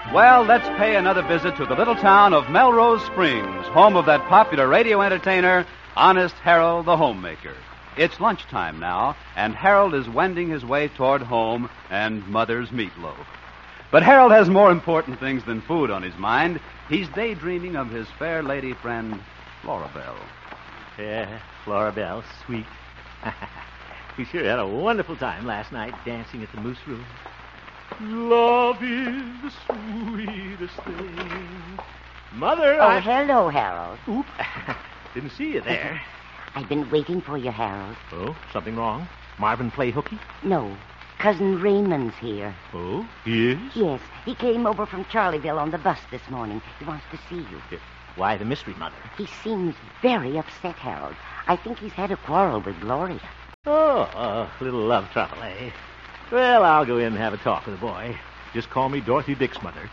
Well, let's pay another visit to the little town of Melrose Springs, home of that popular radio entertainer, Honest Harold the Homemaker. It's lunchtime now, and Harold is wending his way toward home and Mother's meatloaf. But Harold has more important things than food on his mind. He's daydreaming of his fair lady friend, Florabelle. Yeah, Florabelle, sweet. We sure had a wonderful time last night dancing at the Moose Room. Love is the sweetest thing. Mother, hello, Harold. Oop. Didn't see you there. I've been waiting for you, Harold. Oh, something wrong? Marvin play hooky? No, Cousin Raymond's here. Oh, he is? Yes, he came over from Charlieville on the bus this morning. He wants to see you. Why the mystery, Mother? He seems very upset, Harold. I think he's had a quarrel with Gloria. Oh, a little love trouble, eh? Well, I'll go in and have a talk with the boy. Just call me Dorothy Dick's mother.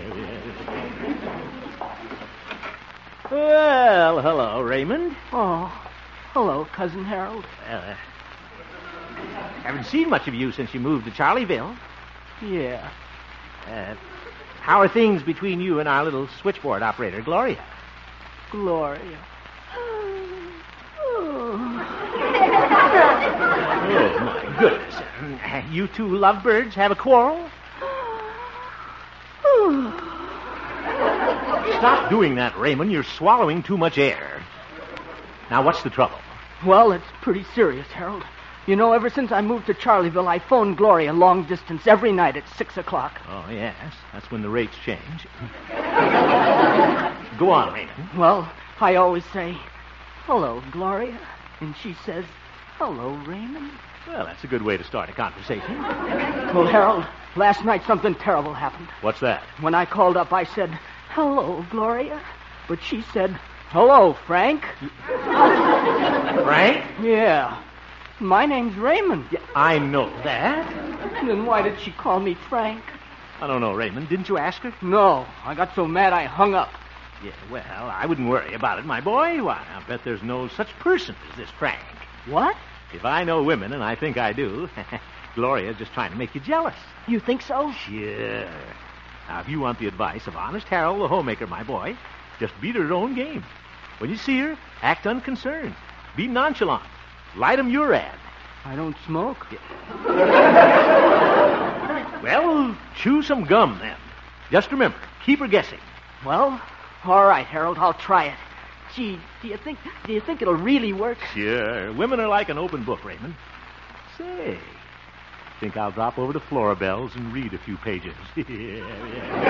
Well, hello, Raymond. Oh, hello, Cousin Harold. Well, haven't seen much of you since you moved to Charlieville. Yeah. How are things between you and our little switchboard operator, Gloria? Gloria. Oh, my goodness. You two lovebirds have a quarrel? Stop doing that, Raymond. You're swallowing too much air. Now, what's the trouble? Well, it's pretty serious, Harold. You know, ever since I moved to Charlieville, I phoned Gloria long distance every night at 6 o'clock. Oh, yes. That's when the rates change. Go on, Raymond. Well, I always say, hello, Gloria. And she says, hello, Raymond. Well, that's a good way to start a conversation. Well, Harold, last night something terrible happened. What's that? When I called up, I said, hello, Gloria. But she said, hello, Frank. Frank? Yeah. My name's Raymond. Yeah, I know that. Then why did she call me Frank? I don't know, Raymond. Didn't you ask her? No. I got so mad I hung up. Yeah, well, I wouldn't worry about it, my boy. Why, I bet there's no such person as this Frank. What? If I know women, and I think I do, Gloria's just trying to make you jealous. You think so? Sure. Now, if you want the advice of Honest Harold the Homemaker, my boy, just beat her own game. When you see her, act unconcerned. Be nonchalant. Light 'em your ad. I don't smoke. Well, chew some gum, then. Just remember, keep her guessing. Well, all right, Harold, I'll try it. Gee, do you think it'll really work? Sure. Women are like an open book, Raymond. Say, think I'll drop over to Florabelle's and read a few pages. Yeah.